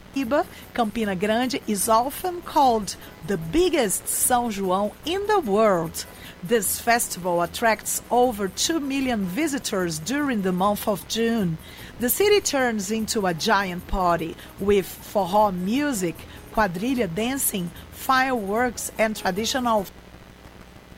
Paraíba, Campina Grande is often called the biggest São João in the world. This festival attracts over 2 million visitors during the month of June. The city turns into a giant party with forró music, quadrilha dancing, fireworks, and traditional